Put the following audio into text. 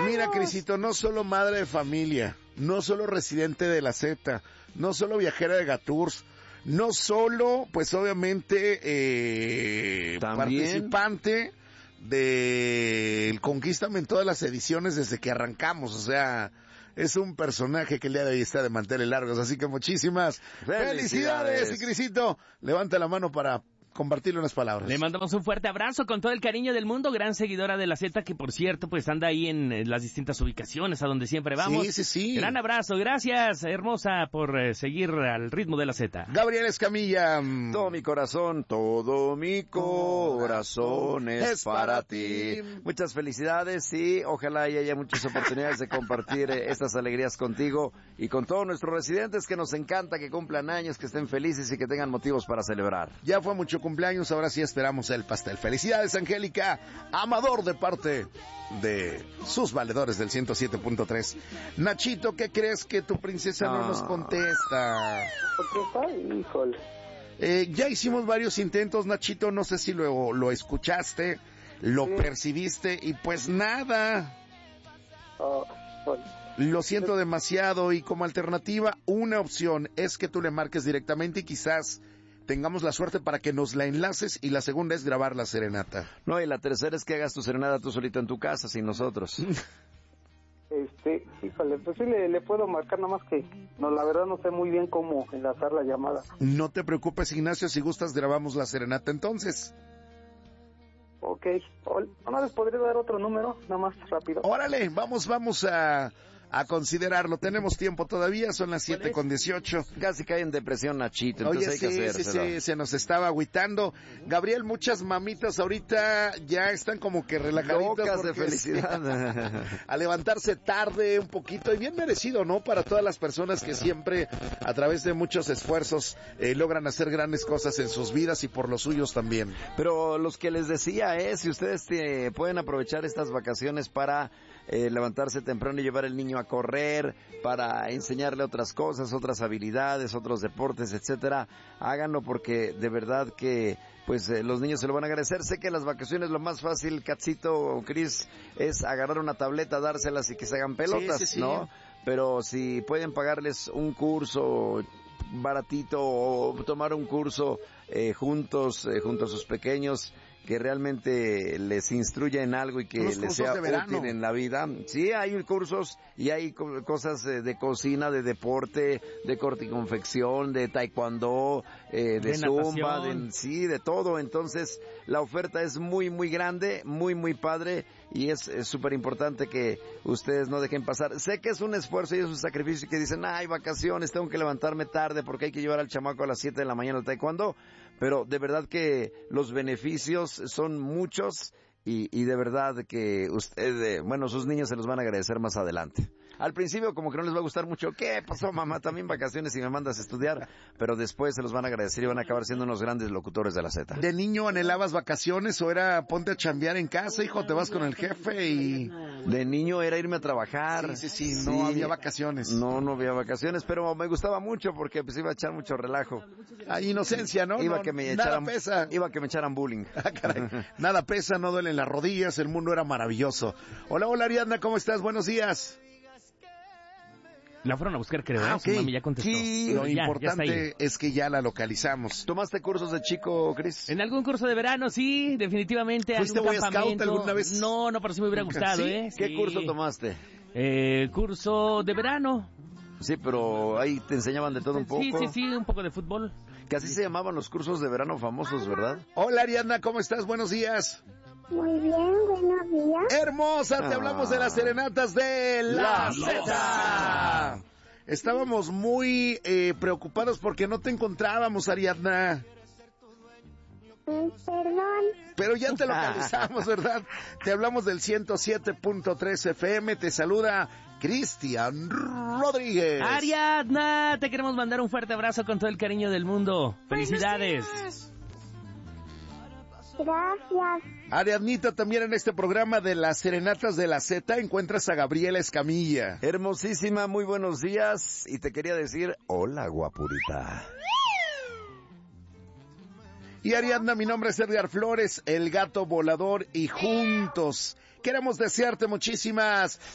Mira, Crisito, no solo madre de familia, no solo residente de la Z, no solo viajera de Gatours, no solo, pues obviamente, participante del Conquístame en todas las ediciones desde que arrancamos, o sea, es un personaje que el día de hoy está de manteles largos, así que muchísimas felicidades. Y Crisito, levanta la mano para compartirle unas palabras. Le mandamos un fuerte abrazo con todo el cariño del mundo, gran seguidora de la Z, que por cierto, pues anda ahí en las distintas ubicaciones a donde siempre vamos. Sí. Gran abrazo, gracias, hermosa, por seguir al ritmo de la Z. Gabriel Escamilla. Todo mi corazón es para ti. Muchas felicidades y ojalá haya muchas oportunidades de compartir estas alegrías contigo y con todos nuestros residentes, que nos encanta que cumplan años, que estén felices y que tengan motivos para celebrar. Ya fue mucho cumpleaños, ahora sí esperamos el pastel. Felicidades, Angélica Amador, de parte de sus valedores del 107.3. Nachito, ¿qué crees que tu princesa no nos contesta? Híjole. Ya hicimos varios intentos, Nachito, no sé si lo escuchaste, lo percibiste y pues nada. Lo siento demasiado, y como alternativa, una opción es que tú le marques directamente y quizás tengamos la suerte para que nos la enlaces, y la segunda es grabar la serenata. No, y la tercera es que hagas tu serenata tú solito en tu casa, sin nosotros. Híjole, pues sí le puedo marcar, nada más que no, la verdad no sé muy bien cómo enlazar la llamada. No te preocupes, Ignacio, si gustas grabamos la serenata entonces. Ok, ¿no les podría dar otro número? Nada más rápido. Órale, vamos a considerarlo. Tenemos tiempo todavía, son las 7:18. Casi cae en depresión Nachito, entonces hay que hacérselo. Sí, se nos estaba agüitando. Gabriel, muchas mamitas ahorita ya están como que relajaditas. Locas de felicidad. A levantarse tarde un poquito, y bien merecido, ¿no? Para todas las personas que siempre, a través de muchos esfuerzos, logran hacer grandes cosas en sus vidas y por los suyos también. Pero los que les decía si ustedes pueden aprovechar estas vacaciones para levantarse temprano y llevar el niño a correr, para enseñarle otras cosas, otras habilidades, otros deportes, etcétera, háganlo, porque de verdad que pues los niños se lo van a agradecer. Sé que las vacaciones lo más fácil, Catsito o Cris, es agarrar una tableta, dárselas y que se hagan pelotas, ¿no? Pero si pueden pagarles un curso baratito o tomar un curso junto a sus pequeños, que realmente les instruya en algo y que les sea útil en la vida. Sí, hay cursos y hay cosas de cocina, de deporte, de corte y confección, de taekwondo, de zumba, de todo. Entonces, la oferta es muy, muy grande, muy, muy padre, y es súper importante que ustedes no dejen pasar. Sé que es un esfuerzo y es un sacrificio, que dicen, hay vacaciones, tengo que levantarme tarde porque hay que llevar al chamaco a las 7 de la mañana al taekwondo, pero de verdad que los beneficios son muchos, y de verdad que sus niños se los van a agradecer más adelante. Al principio como que no les va a gustar mucho. ¿Qué pasó, mamá? También vacaciones y me mandas a estudiar. Pero después se los van a agradecer y van a acabar siendo unos grandes locutores de la Z. ¿De niño anhelabas vacaciones o era ponte a chambear en casa, hijo, te vas con el jefe y...? De niño era irme a trabajar. Sí, no había vacaciones. No había vacaciones, pero me gustaba mucho porque pues iba a echar mucho relajo. Inocencia, ¿no? Iba que me echaran bullying. Caray. Nada pesa, no duelen las rodillas, el mundo era maravilloso. Hola, Ariadna, ¿cómo estás? Buenos días. La fueron a buscar, creo, okay. Su mami ya contestó. Sí, lo importante es que ya la localizamos. ¿Tomaste cursos de chico, Cris? En algún curso de verano, sí, definitivamente. ¿Fuiste Boy Scout alguna vez? No, pero sí me hubiera gustado, ¿Sí? ¿Qué curso tomaste? Curso de verano. Sí, pero ahí te enseñaban de todo un poco. Sí, un poco de fútbol. Que así se llamaban los cursos de verano famosos, ¿verdad? Hola, Ariadna, ¿cómo estás? Buenos días. Muy bien, buenos días. Hermosa, te hablamos de las serenatas de la Z. Estábamos muy preocupados porque no te encontrábamos, Ariadna. Perdón. Pero ya te localizamos, ¿verdad? Te hablamos del 107.3 FM, te saluda Cristian Rodríguez. Ariadna, te queremos mandar un fuerte abrazo con todo el cariño del mundo. ¡Felicidades! Gracias. Ariadnita, también en este programa de las serenatas de la Z encuentras a Gabriela Escamilla. Hermosísima, muy buenos días. Y te quería decir, hola, guapurita. Y Ariadna, mi nombre es Edgar Flores, el gato volador, y juntos queremos desearte muchísimas